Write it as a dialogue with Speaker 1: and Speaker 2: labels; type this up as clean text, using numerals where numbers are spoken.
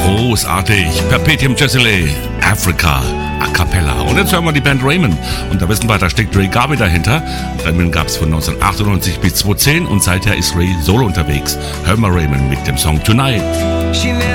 Speaker 1: Großartig. Perpetuum Jessile, Africa, a cappella. Und jetzt hören wir die Band Raymond. Und da wissen wir, da steckt Ray Garvey dahinter. Raymond gab es von 1998 bis 2010 und seither ist Ray solo unterwegs. Hören wir Raymond mit dem Song Tonight.